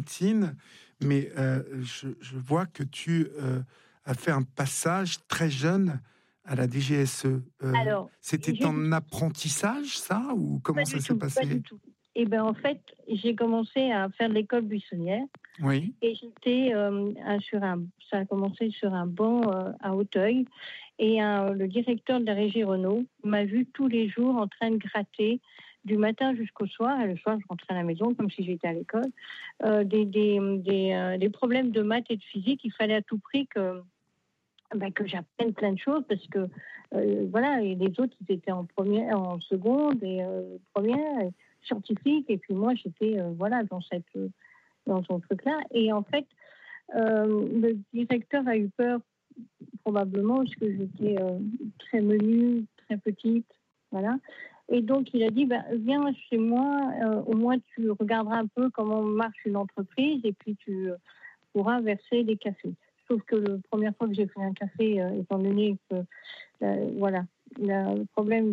médecine, mais je vois que tu as fait un passage très jeune à la DGSE. Alors, c'était en apprentissage, ça, ou comment ça s'est passé? Pas du tout. Et ben en fait, j'ai commencé à faire de l'école buissonnière. Oui. Et j'étais ça a commencé sur un banc à Auteuil. Et le directeur de la régie Renault m'a vu tous les jours en train de gratter du matin jusqu'au soir. Et le soir, je rentrais à la maison comme si j'étais à l'école. Des problèmes de maths et de physique. Il fallait à tout prix que j'apprenne plein de choses parce que voilà, et les autres ils étaient en première, en seconde et première et scientifique, et puis moi j'étais voilà dans son truc-là. Et en fait, le directeur a eu peur probablement parce que j'étais très menue, très petite, voilà. Et donc il a dit viens chez moi, au moins tu regarderas un peu comment marche une entreprise et puis tu pourras verser des cafés. Sauf que la première fois que j'ai fait un café, étant donné que voilà, le problème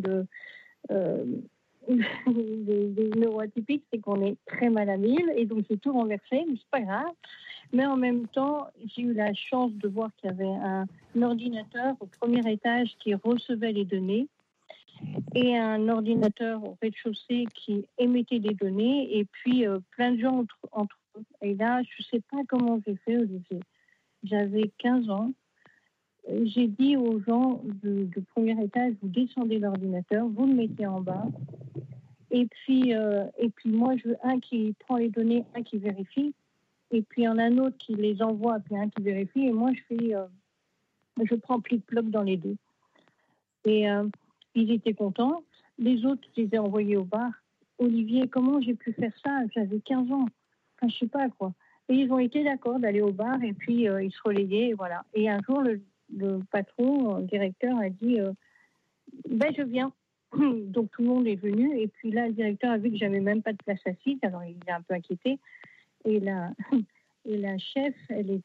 des neuroatypiques, c'est qu'on est très malhabile, et donc j'ai tout renversé, mais c'est pas grave. Mais en même temps, j'ai eu la chance de voir qu'il y avait un ordinateur au premier étage qui recevait les données et un ordinateur au rez-de-chaussée qui émettait des données, et puis plein de gens entre eux. Et là, je sais pas comment j'ai fait, Olivier. J'avais 15 ans. J'ai dit aux gens du premier étage, vous descendez l'ordinateur, vous le mettez en bas. Et puis moi, je veux un qui prend les données, un qui vérifie. Et puis il y en a un autre qui les envoie, puis un qui vérifie. Et moi, je prends plic-ploc dans les deux. Et ils étaient contents. Les autres, je les ai envoyés au bar. Olivier, comment j'ai pu faire ça? J'avais 15 ans. Enfin, je sais pas quoi. Et ils ont été d'accord d'aller au bar, et puis ils se relayaient, et voilà. Et un jour, le patron, le directeur, a dit je viens. Donc tout le monde est venu, et puis là, le directeur a vu que j'avais même pas de place assise, alors il est un peu inquiété. Et la chef, elle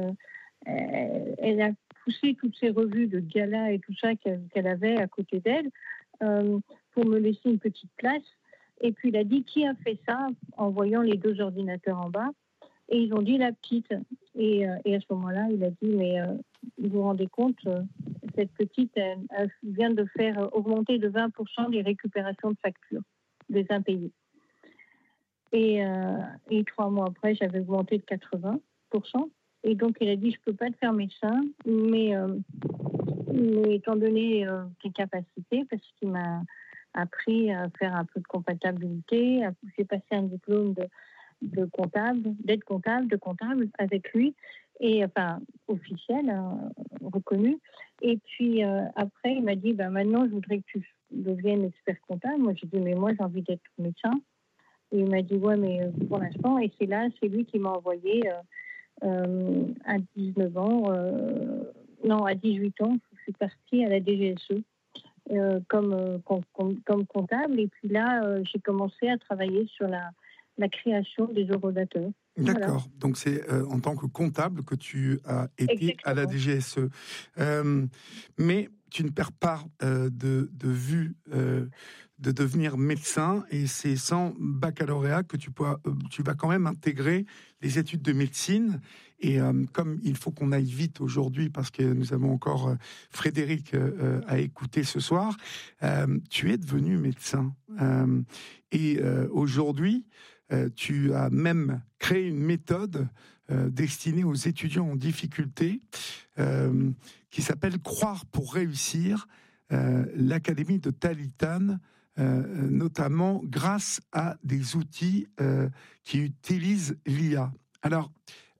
a poussé toutes ces revues de gala et tout ça qu'elle avait à côté d'elle pour me laisser une petite place. Et puis il a dit qui a fait ça, en voyant les deux ordinateurs en bas. Et ils ont dit la petite. Et à ce moment-là, il a dit mais vous vous rendez compte, cette petite, elle vient de faire augmenter de 20% les récupérations de factures des impayés. Et 3 mois après, j'avais augmenté de 80%. Et donc, il a dit, je peux pas te faire médecin, mais étant donné tes capacités, parce qu'il m'a appris à faire un peu de comptabilité, j'ai passé un diplôme de comptable, d'aide comptable, de comptable avec lui, et enfin officiel, reconnu. Et puis après, il m'a dit, maintenant, je voudrais que tu deviennes expert comptable. Moi, j'ai dit, mais moi, j'ai envie d'être médecin. Et il m'a dit, ouais, mais pour l'instant, et c'est lui qui m'a envoyé à 19 ans, à 18 ans, je suis partie à la DGSE comme comptable. Et puis là, j'ai commencé à travailler sur la création des horodateurs. D'accord. Voilà. Donc c'est en tant que comptable que tu as été Exactement. à la DGSE. Mais tu ne perds pas de vue de devenir médecin, et c'est sans baccalauréat que tu vas quand même intégrer les études de médecine. Et comme il faut qu'on aille vite aujourd'hui parce que nous avons encore Frédéric à écouter ce soir, tu es devenu médecin. Et aujourd'hui, tu as même créé une méthode destinée aux étudiants en difficulté qui s'appelle Croire pour réussir, l'Académie de Talitane, notamment grâce à des outils qui utilisent l'IA. Alors,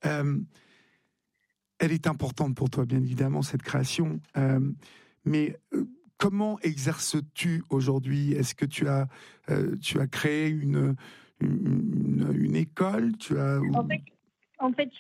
elle est importante pour toi, bien évidemment, cette création, mais comment exerces-tu aujourd'hui? Est-ce que tu as créé une école? En fait,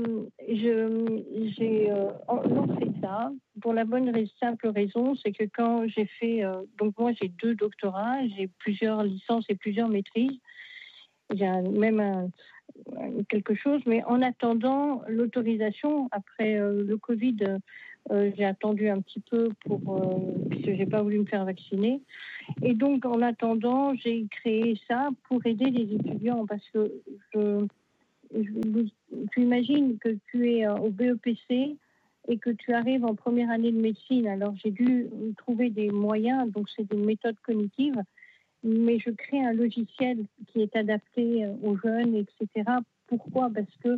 j'ai lancé ça pour la simple raison, c'est que quand j'ai fait, donc moi j'ai 2 doctorats, j'ai plusieurs licences et plusieurs maîtrises, j'ai même quelque chose, mais en attendant l'autorisation, après le Covid, j'ai attendu un petit peu puisque j'ai pas voulu me faire vacciner. Et donc, en attendant, j'ai créé ça pour aider les étudiants, parce que tu imagines que tu es au BEPC et que tu arrives en première année de médecine. Alors, j'ai dû trouver des moyens, donc c'est des méthodes cognitives, mais je crée un logiciel qui est adapté aux jeunes, etc. Pourquoi ? Parce que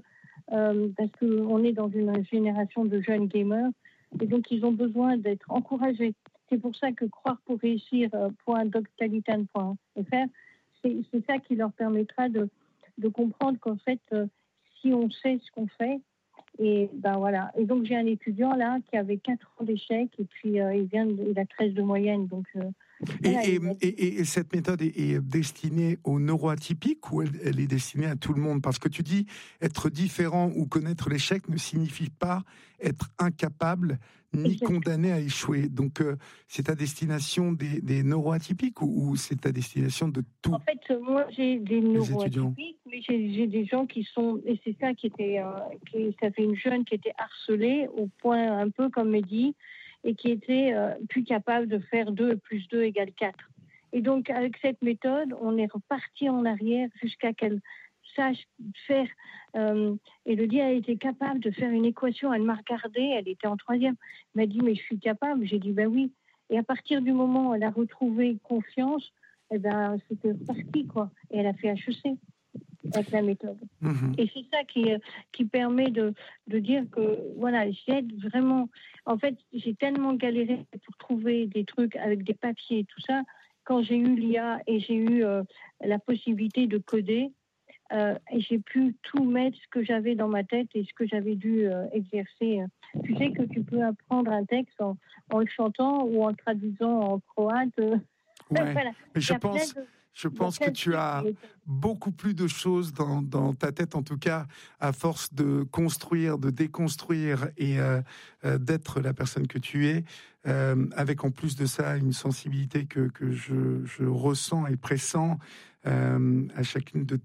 on est dans une génération de jeunes gamers et donc ils ont besoin d'être encouragés. C'est pour ça que croire pour réussir .doctalitan.fr, c'est ça qui leur permettra de comprendre qu'en fait, si on sait ce qu'on fait, et ben voilà. Et donc j'ai un étudiant là qui avait 4 ans d'échec et puis il a 13 de moyenne. Donc voilà, et cette méthode est destinée aux neuroatypiques ou elle est destinée à tout le monde ? Parce que tu dis être différent ou connaître l'échec ne signifie pas être incapable ni condamné à échouer. Donc c'est à destination des neuroatypiques ou c'est à destination de tous ? En fait, moi j'ai des neuroatypiques, mais j'ai des gens qui sont, et c'est ça qui était, ça fait une jeune qui était harcelée au point un peu comme Mehdi, et qui était plus capable de faire 2 + 2 = 4. Et donc, avec cette méthode, on est reparti en arrière jusqu'à qu'elle sache faire. Elodie a été capable de faire une équation. Elle m'a regardée, elle était en 3e. Elle m'a dit, mais je suis capable. J'ai dit, ben oui. Et à partir du moment où elle a retrouvé confiance, eh ben, c'était reparti, quoi. Et elle a fait HEC avec la méthode. Et c'est ça qui permet de dire que, voilà, j'aide vraiment. En fait, j'ai tellement galéré pour trouver des trucs avec des papiers et tout ça. Quand j'ai eu l'IA et j'ai eu la possibilité de coder, et j'ai pu tout mettre ce que j'avais dans ma tête et ce que j'avais dû exercer. Tu sais que tu peux apprendre un texte en le chantant ou en le traduisant en croate. Ouais. Voilà. Mais je pense que tu as beaucoup plus de choses dans ta tête, en tout cas, à force de construire, de déconstruire et d'être la personne que tu es, avec en plus de ça une sensibilité que je ressens et pressens à chacune de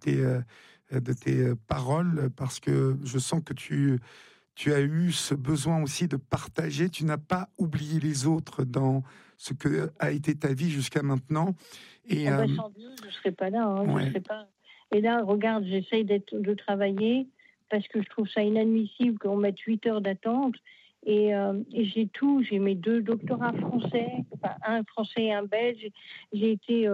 tes paroles, parce que je sens que tu as eu ce besoin aussi de partager. Tu n'as pas oublié les autres dans ce que a été ta vie jusqu'à maintenant. Et sans Dieu, je ne serais pas là. Ouais. Je serais pas... Et là, regarde, j'essaye de travailler parce que je trouve ça inadmissible qu'on mette 8 heures d'attente. Et j'ai tout. J'ai mes 2 doctorats français, enfin un français et un belge. J'ai été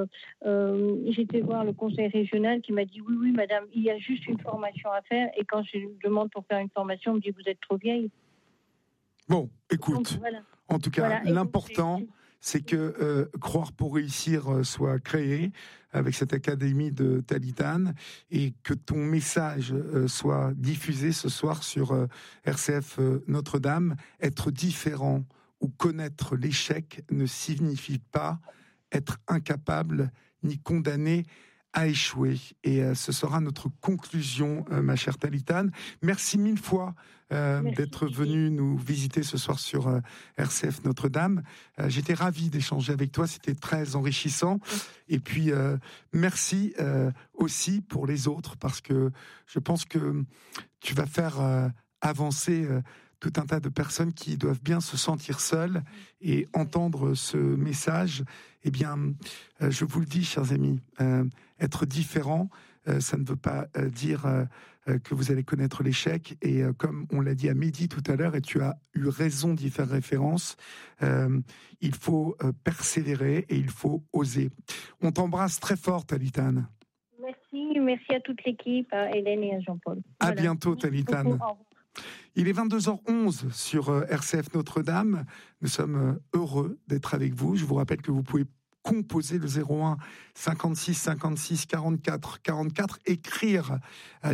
voir le conseil régional qui m'a dit oui, madame, il y a juste une formation à faire. Et quand je demande pour faire une formation, on me dit vous êtes trop vieille. Bon, écoute. Donc, voilà. En tout cas, l'important, c'est que Croire pour réussir soit créé avec cette académie de Talitan et que ton message soit diffusé ce soir sur RCF Notre-Dame. Être différent ou connaître l'échec ne signifie pas être incapable ni condamné à échouer. Et ce sera notre conclusion, ma chère Talitan. Merci 1000 fois d'être venu nous visiter ce soir sur RCF Notre-Dame. J'étais ravi d'échanger avec toi, c'était très enrichissant. Et puis, merci aussi pour les autres, parce que je pense que tu vas faire avancer tout un tas de personnes qui doivent bien se sentir seules et entendre ce message. Eh bien, je vous le dis, chers amis, être différent, ça ne veut pas dire que vous allez connaître l'échec. Et comme on l'a dit à Mehdi tout à l'heure, et tu as eu raison d'y faire référence, il faut persévérer et il faut oser. On t'embrasse très fort, Talitan. Merci à toute l'équipe, à Hélène et à Jean-Paul. À bientôt, Talitan. Il est 22h11 sur RCF Notre-Dame. Nous sommes heureux d'être avec vous. Je vous rappelle que vous pouvez composer le 01 56 56 44 44, écrire à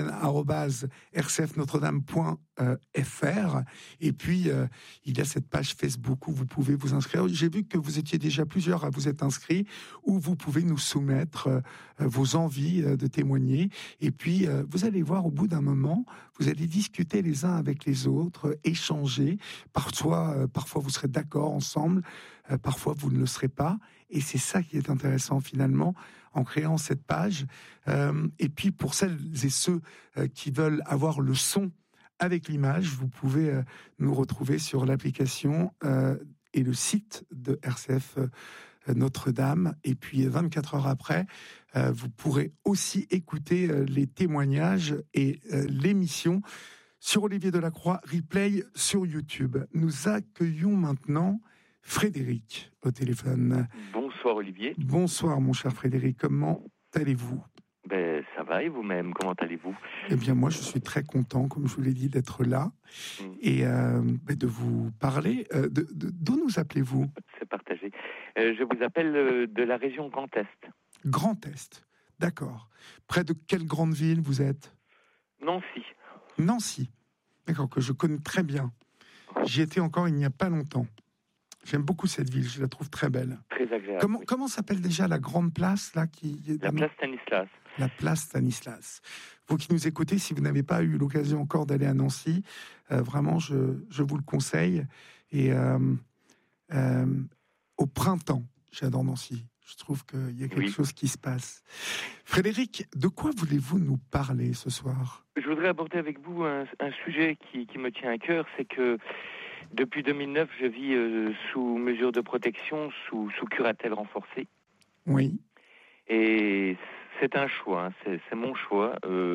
libreantenne@rcfnotredame.fr. Et puis, il y a cette page Facebook où vous pouvez vous inscrire. J'ai vu que vous étiez déjà plusieurs à vous être inscrits, où vous pouvez nous soumettre vos envies de témoigner. Et puis, vous allez voir, au bout d'un moment, vous allez discuter les uns avec les autres, échanger. Parfois vous serez d'accord ensemble, parfois vous ne le serez pas. Et c'est ça qui est intéressant finalement en créant cette page. Et puis pour celles et ceux qui veulent avoir le son avec l'image, vous pouvez nous retrouver sur l'application et le site de RCF Notre-Dame. Et puis 24 heures après, vous pourrez aussi écouter les témoignages et l'émission sur Olivier Delacroix, replay sur YouTube. Nous accueillons maintenant Frédéric au téléphone. Bonsoir Olivier. Bonsoir mon cher Frédéric, comment allez-vous ? Ça va et vous-même, comment allez-vous ? Eh bien moi je suis très content, comme je vous l'ai dit, d'être là et de vous parler. D'où nous appelez-vous ? C'est partagé. Je vous appelle de la région Grand Est. Grand Est, d'accord. Près de quelle grande ville vous êtes ? Nancy. Nancy, d'accord, que je connais très bien. J'y étais encore il n'y a pas longtemps. J'aime beaucoup cette ville, je la trouve très belle. Très agréable. Comment s'appelle déjà la grande place là La place Stanislas. La place Stanislas. Vous qui nous écoutez, si vous n'avez pas eu l'occasion encore d'aller à Nancy, vraiment, je vous le conseille. Et au printemps, j'adore Nancy. Je trouve qu'il y a quelque chose qui se passe. Frédéric, de quoi voulez-vous nous parler ce soir ? Je voudrais aborder avec vous un sujet qui me tient à cœur, c'est que depuis 2009, je vis sous mesure de protection, sous curatelle renforcée. Oui. Et c'est un choix, c'est mon choix.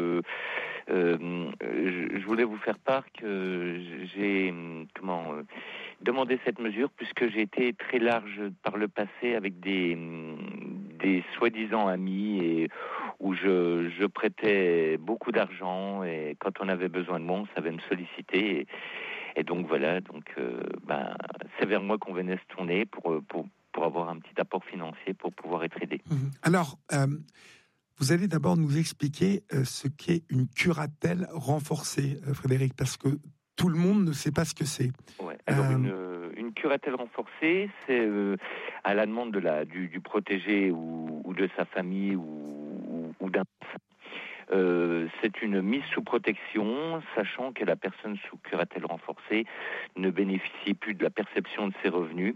Je voulais vous faire part que j'ai demandé cette mesure puisque j'ai été très large par le passé avec des soi-disant amis et où je prêtais beaucoup d'argent et quand on avait besoin de moi, on savait me solliciter et donc voilà, c'est vers moi qu'on venait se tourner pour avoir un petit apport financier pour pouvoir être aidé. Alors, vous allez d'abord nous expliquer ce qu'est une curatelle renforcée, Frédéric, parce que tout le monde ne sait pas ce que c'est. Ouais. Alors, une curatelle renforcée, c'est à la demande du protégé ou de sa famille ou d'un enfant. C'est une mise sous protection, sachant que la personne sous curatelle renforcée ne bénéficie plus de la perception de ses revenus,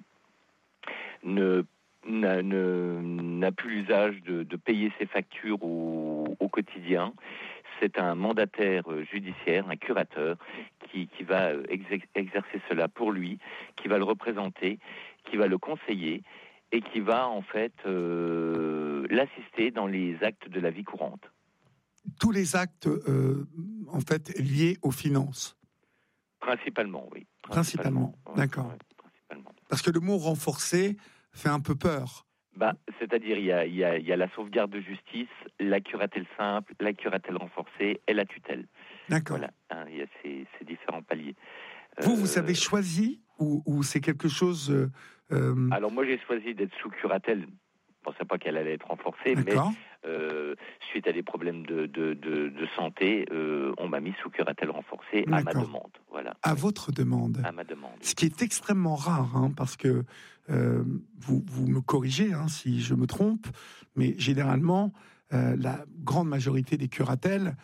n'a plus l'usage de payer ses factures au quotidien. C'est un mandataire judiciaire, un curateur, qui va exercer cela pour lui, qui va le représenter, qui va le conseiller et qui va en fait l'assister dans les actes de la vie courante. Tous les actes, en fait, liés aux finances. Principalement, oui. Principalement. D'accord. Ouais, principalement. Parce que le mot renforcé fait un peu peur. C'est-à-dire, il y a la sauvegarde de justice, la curatelle simple, la curatelle renforcée et la tutelle. D'accord. Voilà, il y a ces différents paliers. Vous avez choisi ou c'est quelque chose... Alors moi, j'ai choisi d'être sous curatelle. Je ne pensais pas qu'elle allait être renforcée, D'accord. mais suite à des problèmes de santé, on m'a mis sous curatelle renforcée à ma demande. Voilà. À votre demande. À ma demande. Ce qui est extrêmement rare, parce que vous me corrigez si je me trompe, mais généralement, la grande majorité des curatelles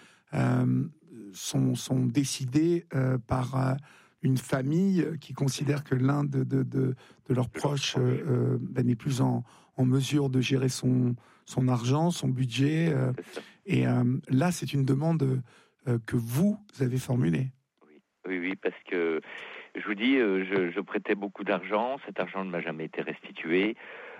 sont décidées par une famille qui considère que l'un de leurs proches n'est plus en mesure de gérer son argent, son budget. Et là, c'est une demande que vous avez formulée. Oui, parce que je vous dis, je prêtais beaucoup d'argent, cet argent ne m'a jamais été restitué.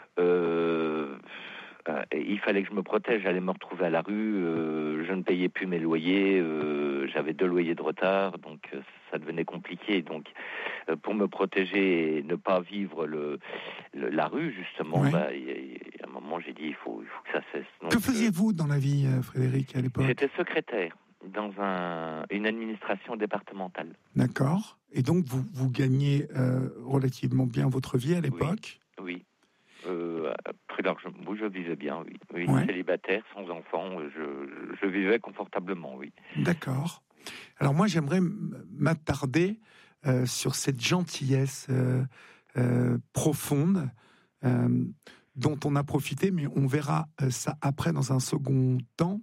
Il fallait que je me protège, j'allais me retrouver à la rue, je ne payais plus mes loyers, j'avais 2 loyers de retard, donc ça devenait compliqué. Donc pour me protéger et ne pas vivre la rue, justement, oui. À un moment j'ai dit il faut que ça cesse. Donc, que faisiez-vous dans la vie, Frédéric, à l'époque ? J'étais secrétaire dans une administration départementale. D'accord. Et donc, vous gagnez relativement bien votre vie à l'époque ? Oui. Très largement. Je vivais bien, oui. Ouais. Célibataire, sans enfant, je vivais confortablement, oui. D'accord. Alors moi, j'aimerais m'attarder sur cette gentillesse profonde dont on a profité, mais on verra ça après dans un second temps.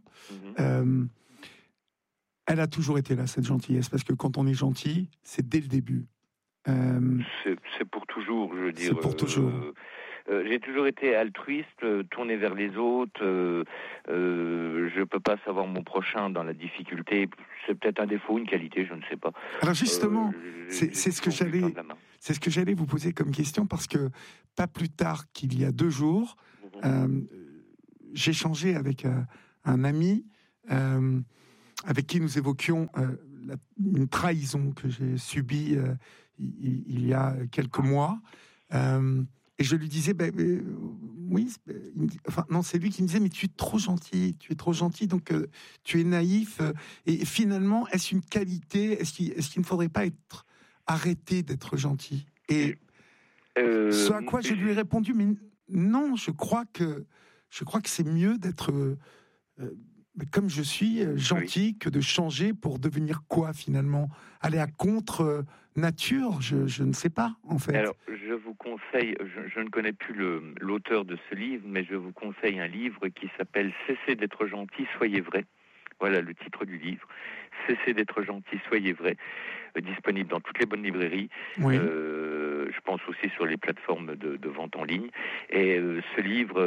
Elle a toujours été là, cette gentillesse, parce que quand on est gentil, c'est dès le début. C'est pour toujours, je veux dire. C'est pour toujours. J'ai toujours été altruiste, tourné vers les autres. Je peux pas savoir mon prochain dans la difficulté. C'est peut-être un défaut, une qualité, je ne sais pas. Alors justement, c'est ce que c'est ce que j'allais vous poser comme question, parce que pas plus tard qu'il y a 2 jours, j'ai échangé avec un ami avec qui nous évoquions une trahison que j'ai subie il y a quelques mois. Et je lui disais, oui, enfin non, c'est lui qui me disait, mais tu es trop gentil, donc tu es naïf. Et finalement, est-ce une qualité? Est-ce qu'il ne faudrait pas arrêter d'être gentil? Et ce à quoi je lui ai répondu, mais non, je crois que c'est mieux d'être comme je suis, gentil, que de changer pour devenir quoi finalement? Aller à contre nature, je ne sais pas en fait. Alors, je vous conseille, je ne connais plus l'auteur de ce livre, mais je vous conseille un livre qui s'appelle « Cessez d'être gentil, soyez vrai ». Voilà le titre du livre. « Cessez d'être gentil, soyez vrai », disponible dans toutes les bonnes librairies. Oui. Je pense aussi sur les plateformes de vente en ligne. Et ce livre,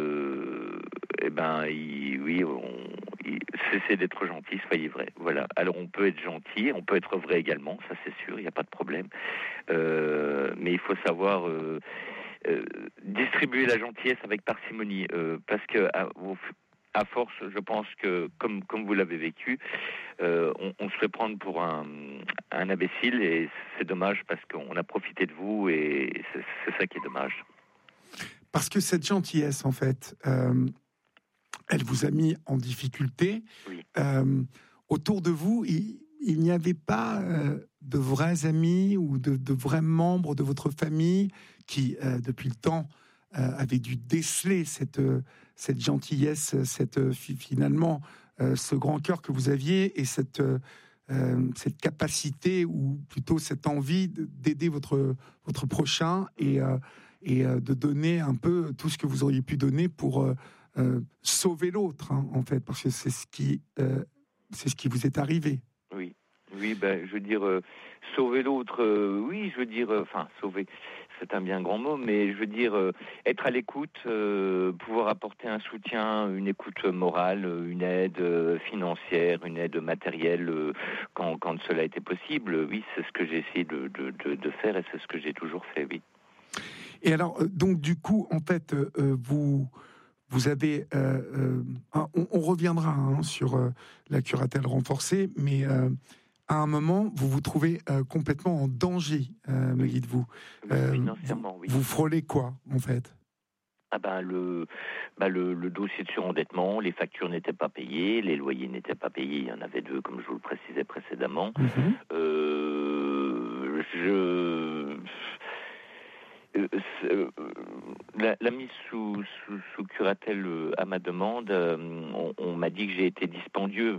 cessez d'être gentil, soyez vrai. Voilà. Alors on peut être gentil, on peut être vrai également, ça c'est sûr, il n'y a pas de problème. Mais il faut savoir distribuer la gentillesse avec parcimonie, parce que à force, je pense que, comme vous l'avez vécu, on se fait prendre pour un imbécile, et c'est dommage parce qu'on a profité de vous, et c'est ça qui est dommage. Parce que cette gentillesse, en fait, elle vous a mis en difficulté. Oui. Autour de vous, il n'y avait pas de vrais amis ou de vrais membres de votre famille qui, depuis le temps, avaient dû déceler cette gentillesse, finalement, ce grand cœur que vous aviez, et cette capacité, ou plutôt cette envie d'aider votre prochain, et de donner un peu tout ce que vous auriez pu donner pour sauver l'autre, hein, en fait, parce que c'est ce qui vous est arrivé. Oui, je veux dire, sauver l'autre, oui, je veux dire, sauver, c'est un bien grand mot, mais je veux dire, être à l'écoute, pouvoir apporter un soutien, une écoute morale, une aide financière, une aide matérielle, quand cela était possible, oui, c'est ce que j'ai essayé de faire, et c'est ce que j'ai toujours fait, oui. Et alors, donc du coup, en fait, vous avez... on reviendra sur la curatelle renforcée, mais à un moment, vous vous trouvez complètement en danger, me dites-vous. Financièrement, oui. Vous frôlez quoi, en fait? Le dossier de surendettement, les factures n'étaient pas payées, les loyers n'étaient pas payés, il y en avait 2, comme je vous le précisais précédemment. La mise sous curatelle à ma demande, on m'a dit que j'ai été dispendieux.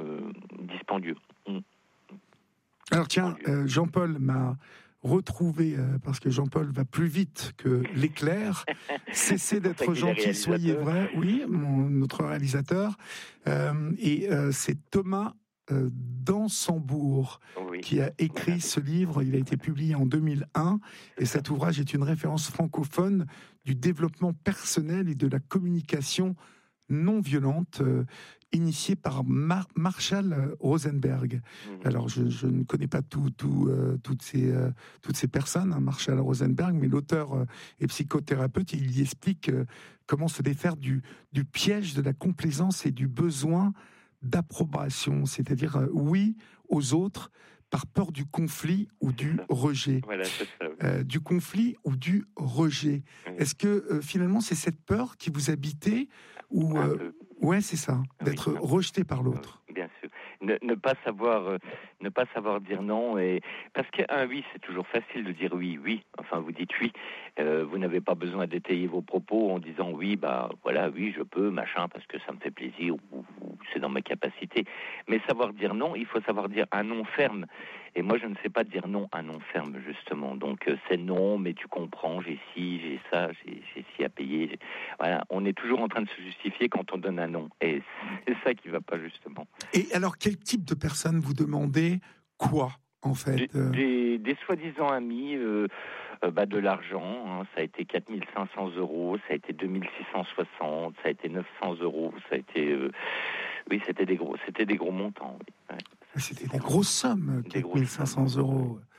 Alors tiens, Jean-Paul m'a retrouvé, parce que Jean-Paul va plus vite que l'éclair. Cessez d'être gentil, soyez vrai. Oui, notre réalisateur. Et c'est Thomas Dansembourg qui a écrit ce livre. Il a été publié en 2001, et cet ouvrage est une référence francophone du développement personnel et de la communication non violente, initiée par Marshall Rosenberg. Alors, je ne connais pas toutes ces personnes, hein, Marshall Rosenberg, mais l'auteur est psychothérapeute, et il y explique comment se défaire du piège de la complaisance et du besoin d'approbation, c'est-à-dire oui aux autres par peur du conflit ou du rejet. Voilà, c'est ça. Du conflit ou du rejet. Oui. Est-ce que finalement c'est cette peur qui vous habitait, ou ouais, c'est ça, d'être rejeté par l'autre? Bien sûr. Ne pas savoir dire non, et parce qu'un oui, c'est toujours facile de dire oui. Enfin, vous dites oui. Vous n'avez pas besoin d'étayer vos propos en disant oui, oui, je peux, machin, parce que ça me fait plaisir, ou c'est dans ma capacité. Mais savoir dire non, il faut savoir dire un non ferme. Et moi, je ne sais pas dire non à non ferme, justement. Donc, c'est non, mais tu comprends, j'ai ci, j'ai ça, j'ai ci à payer. Voilà, on est toujours en train de se justifier quand on donne un non. Et c'est ça qui ne va pas, justement. Et alors, quel type de personne vous demandez quoi, en fait? Des soi-disant amis, de l'argent, hein, ça a été 4 500 €, ça a été 2 660, ça a été 900 €, ça a été... oui, c'était des gros montants, oui. Ouais. C'était des grosses sommes, 4 500 €.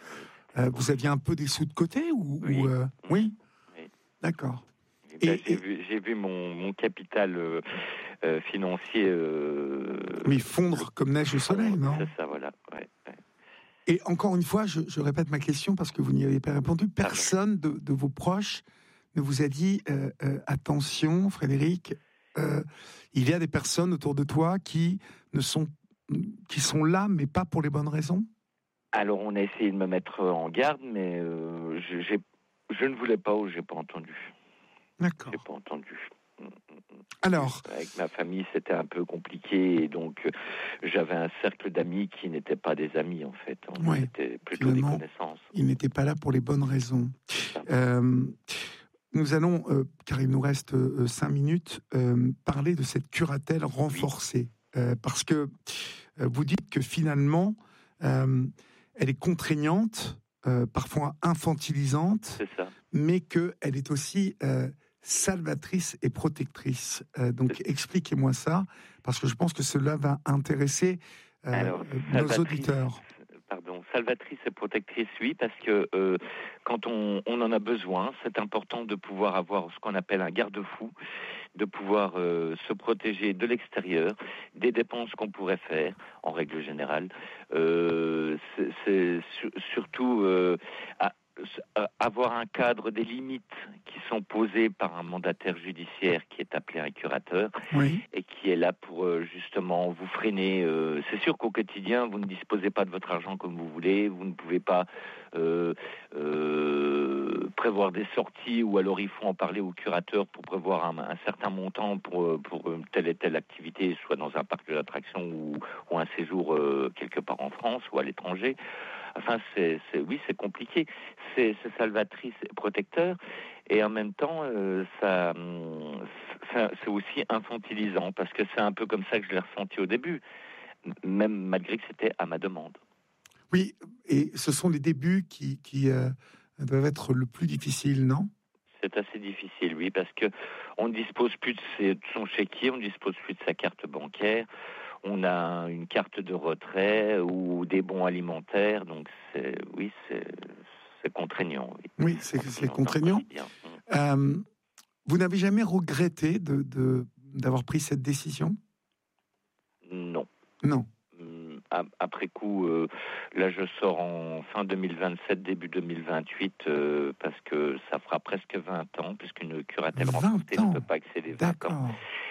vous aviez un peu des sous de côté Oui. Oui, Oui. D'accord. J'ai vu mon capital financier Oui, fondre comme neige au soleil, non? C'est ça, voilà. Ouais. Et encore une fois, je répète ma question parce que vous n'y avez pas répondu. Personne de vos proches ne vous a dit attention, Frédéric, il y a des personnes autour de toi qui sont là, mais pas pour les bonnes raisons? Alors, on a essayé de me mettre en garde, mais je ne voulais pas ou j'ai pas entendu. D'accord. J'ai pas entendu. Alors, avec ma famille, c'était un peu compliqué, et donc j'avais un cercle d'amis qui n'étaient pas des amis, en fait. C'était plutôt des connaissances. Ils n'étaient pas là pour les bonnes raisons. Nous allons, car il nous reste 5 minutes, parler de cette curatelle renforcée. Parce que vous dites que finalement, elle est contraignante, parfois infantilisante, C'est ça. mais qu'elle est aussi salvatrice et protectrice. Donc expliquez-moi ça, parce que je pense que cela va intéresser nos auditeurs. Pardon, salvatrice et protectrice, oui, parce que quand on en a besoin, c'est important de pouvoir avoir ce qu'on appelle un garde-fou, de pouvoir se protéger de l'extérieur, des dépenses qu'on pourrait faire, en règle générale. C'est surtout avoir un cadre, des limites qui sont posées par un mandataire judiciaire qui est appelé un curateur, oui, et qui est là pour justement vous freiner. C'est sûr qu'au quotidien, vous ne disposez pas de votre argent comme vous voulez, vous ne pouvez pas prévoir des sorties, ou alors il faut en parler au curateur pour prévoir un certain montant pour telle et telle activité, soit dans un parc d'attractions ou un séjour quelque part en France ou à l'étranger. Enfin, oui, c'est compliqué. C'est salvatrice et protecteur, et en même temps, c'est aussi infantilisant, parce que c'est un peu comme ça que je l'ai ressenti au début, même malgré que c'était à ma demande. Oui, et ce sont les débuts qui doivent être le plus difficile, non? C'est assez difficile, oui, parce que on ne dispose plus de son chéquier, on ne dispose plus de sa carte bancaire, on a une carte de retrait ou des bons alimentaires, donc c'est contraignant. Oui, c'est contraignant. Vous n'avez jamais regretté d'avoir pris cette décision? Non. Non. Après coup, là je sors en fin 2027, début 2028, parce que ça fera presque 20 ans, puisqu'une curatelle renforcée ne peut pas excéder 20 ans.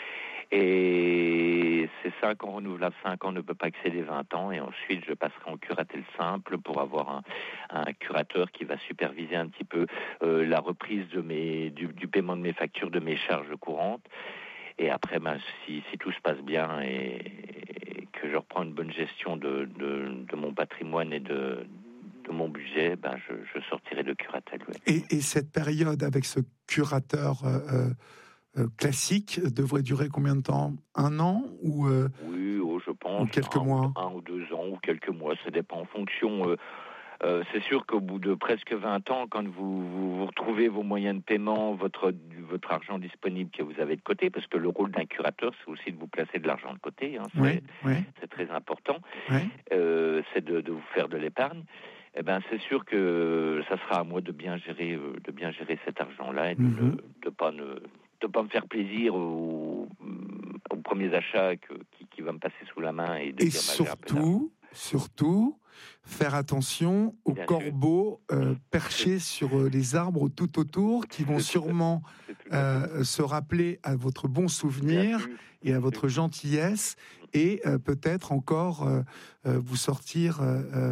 Et c'est 5 ans renouvelables, 5 ans ne peut pas excéder 20 ans, et ensuite je passerai en curatelle simple pour avoir un curateur qui va superviser un petit peu la reprise du paiement de mes factures, de mes charges courantes. Et après, si tout se passe bien et que je reprends une bonne gestion de mon patrimoine et de mon budget, je sortirai de curatelle. Oui. Et cette période avec ce curateur classique devrait durer combien de temps? 1 an ou oui, je pense. Ou quelques mois? 1 ou 2 ans ou quelques mois, ça dépend en fonction. C'est sûr qu'au bout de presque 20 ans, quand vous retrouvez vos moyens de paiement, votre argent disponible que vous avez de côté, parce que le rôle d'un curateur, c'est aussi de vous placer de l'argent de côté, hein, c'est très important, c'est de vous faire de l'épargne. Eh ben, c'est sûr que ça sera à moi de bien gérer cet argent-là, et de pas me faire plaisir aux premiers achats qui va me passer sous la main, et surtout, faire attention aux corbeaux perchés sur les arbres tout autour, qui vont sûrement se rappeler à votre bon souvenir et à votre gentillesse, et peut-être encore vous sortir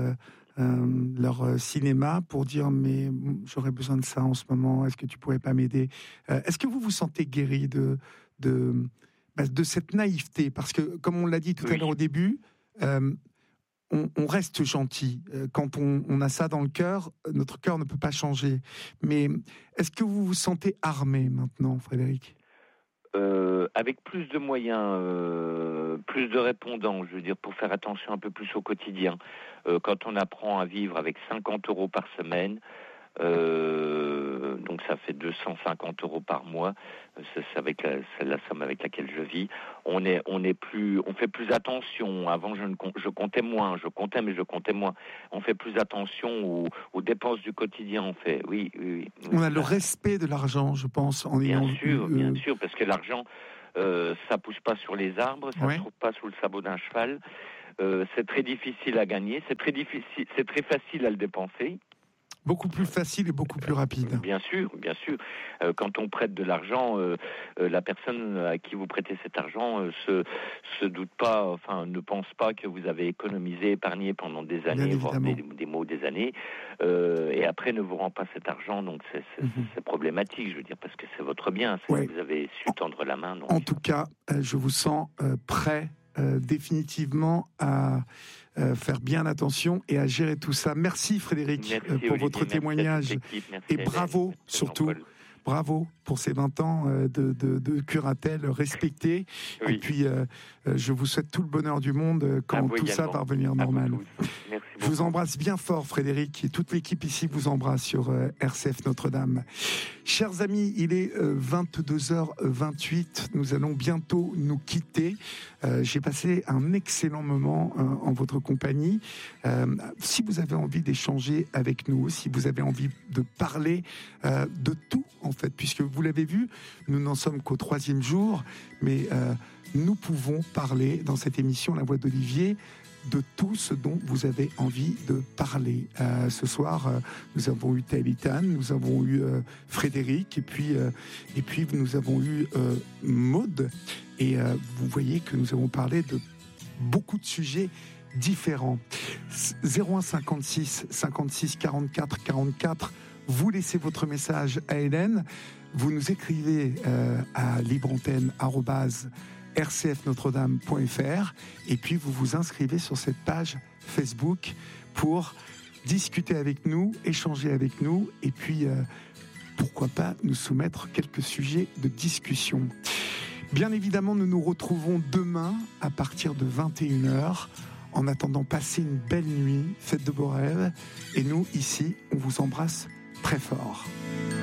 leur cinéma pour dire mais j'aurais besoin de ça en ce moment, est-ce que tu pourrais pas m'aider? Est-ce que vous vous sentez guéri de cette naïveté? Parce que, comme on l'a dit tout à l'heure au début, on reste gentil. Quand on a ça dans le cœur, notre cœur ne peut pas changer. Mais est-ce que vous vous sentez armé maintenant, Frédéric? Avec plus de moyens, plus de répondants, je veux dire, pour faire attention un peu plus au quotidien. Quand on apprend à vivre avec 50 € par semaine, Donc ça fait 250 € par mois. C'est la somme avec laquelle je vis. On fait plus attention. Avant, je comptais moins. Mais je comptais moins. On fait plus attention aux dépenses du quotidien. On fait, oui. On a le respect de l'argent, je pense. Bien sûr, parce que l'argent, ça pousse pas sur les arbres, ça se trouve pas sous le sabot d'un cheval. C'est très difficile à gagner. C'est très facile à le dépenser. Beaucoup plus facile et beaucoup plus rapide. Bien sûr. Quand on prête de l'argent, la personne à qui vous prêtez cet argent se doute pas, ne pense pas que vous avez économisé, épargné pendant des années, voire des mois ou des années, et après ne vous rend pas cet argent. Donc c'est problématique, je veux dire, parce que c'est votre bien. Vous avez su tendre la main. Donc. En tout cas, je vous sens prêt définitivement à faire bien attention et à gérer tout ça. Merci Frédéric pour votre témoignage et bravo surtout. Bravo pour ces 20 ans de curatelle respectée. Oui. Et puis, je vous souhaite tout le bonheur du monde quand tout ça va revenir normal. Je vous embrasse bien fort, Frédéric, et toute l'équipe ici vous embrasse sur RCF Notre-Dame. Chers amis, il est 22h28. Nous allons bientôt nous quitter. J'ai passé un excellent moment en votre compagnie. Si vous avez envie d'échanger avec nous, si vous avez envie de parler de tout, en fait, puisque vous l'avez vu, nous n'en sommes qu'au 3e jour, mais nous pouvons parler dans cette émission La Voix d'Olivier de tout ce dont vous avez envie de parler. Ce soir, nous avons eu Taïlitan, nous avons eu Frédéric, et puis nous avons eu Maud. Et vous voyez que nous avons parlé de beaucoup de sujets différents. 01 56 56 44 44. Vous laissez votre message à Hélène. Vous nous écrivez à libreantenne@rcfnotredame.fr et puis vous vous inscrivez sur cette page Facebook pour discuter avec nous, échanger avec nous et puis pourquoi pas nous soumettre quelques sujets de discussion. Bien évidemment, nous nous retrouvons demain à partir de 21h. En attendant, passez une belle nuit, faites de beaux rêves et nous, ici, on vous embrasse très fort.